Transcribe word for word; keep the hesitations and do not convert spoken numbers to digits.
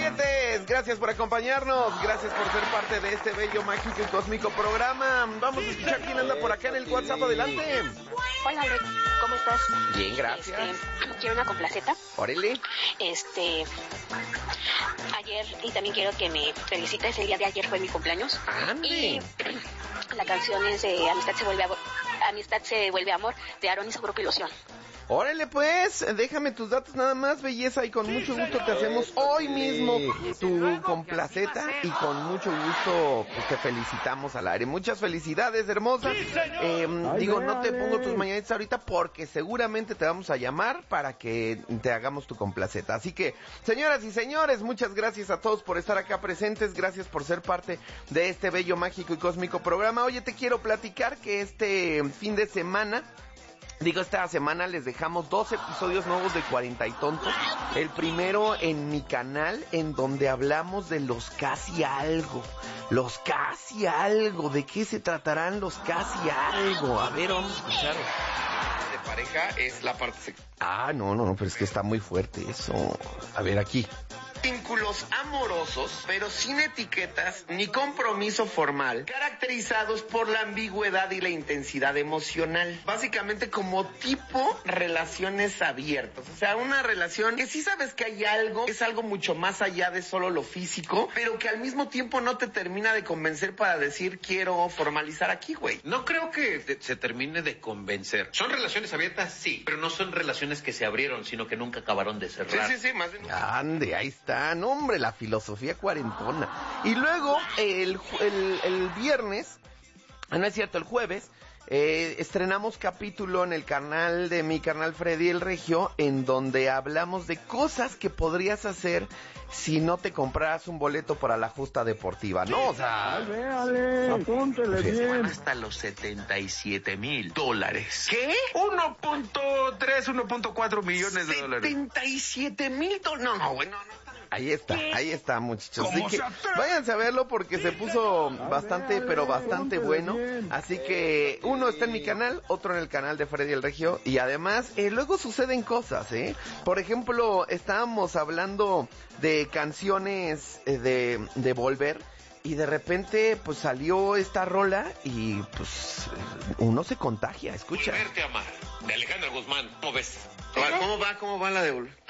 juguetes. Gracias por acompañarnos. Gracias por ser parte de este bello, mágico y cósmico programa. Vamos a escuchar quién anda por acá en el WhatsApp. Adelante. Hola, Alex. ¿Cómo estás? Bien, gracias. Este, quiero una complaceta. Órale. Este... Ayer, y también quiero que me felicites, el día de ayer fue mi cumpleaños. ¡Ande! Y la canción es de Amistad se vuelve amor, Amistad se vuelve amor, de Aronis Grupo Ilusión. Órale pues, déjame tus datos nada más, belleza, y con mucho gusto te hacemos hoy mismo tu complaceta y con mucho gusto pues, te felicitamos al aire. Muchas felicidades, hermosa. Eh, digo, no te pongo tus mañanitas ahorita porque seguramente te vamos a llamar para que te hagamos tu complaceta. Así que, señoras y señores, muchas gracias a todos por estar acá presentes, gracias por ser parte de este bello, mágico y cósmico programa. Oye, te quiero platicar que este fin de semana... Digo, esta semana les dejamos dos episodios nuevos de cuarenta y Tontos. El primero en mi canal, en donde hablamos de los casi algo. Los casi algo. ¿De qué se tratarán los casi algo? A ver, vamos a escuchar. De pareja es la parte sexual. Ah, no, no, no, pero es que está muy fuerte eso. A ver, aquí. Vínculos amorosos, pero sin etiquetas ni compromiso formal, caracterizados por la ambigüedad y la intensidad emocional. Básicamente como tipo relaciones abiertas. O sea, una relación que sí sabes que hay algo, es algo mucho más allá de solo lo físico, pero que al mismo tiempo no te termina de convencer para decir quiero formalizar aquí, güey. No creo que te, se termine de convencer. Son relaciones abiertas, sí, pero no son relaciones que se abrieron, sino que nunca acabaron de cerrar. Sí, sí, sí, más de... Ande, ahí está. No, hombre, la filosofía cuarentona. Y luego, el, el, el viernes, no es cierto, el jueves, eh, estrenamos capítulo en el canal de mi canal Freddy el Regio, en donde hablamos de cosas que podrías hacer si no te compraras un boleto para la justa deportiva, ¿no? O sea... Dale, dale, apúntele bien. Hasta los setenta y siete mil dólares. ¿Qué? uno punto tres, uno punto cuatro millones de dólares. setenta y siete mil dólares. No, no, bueno, no. Ahí está, ahí está, muchachos. Así que váyanse a verlo porque se puso bastante, pero bastante bueno. Así que uno está en mi canal, otro en el canal de Freddy el Regio. Y además, eh, luego suceden cosas, ¿eh? Por ejemplo, estábamos hablando de canciones eh, de, de Volver. Y de repente, pues salió esta rola y pues uno se contagia, escucha. Volverte a amar, de Alejandra Guzmán. ¿Cómo ves? ¿Cómo va? ¿Cómo va la de Volver?